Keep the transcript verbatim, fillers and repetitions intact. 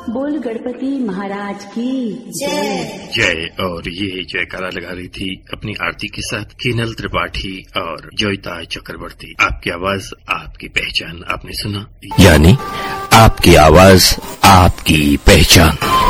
बोल गणपति महाराज की जय। जय। और ये जयकारा लगा रही थी अपनी आरती के साथ किनल त्रिपाठी और जोयता चक्रवर्ती। आपकी आवाज आपकी पहचान आपने सुना, यानी आपकी आवाज आपकी पहचान।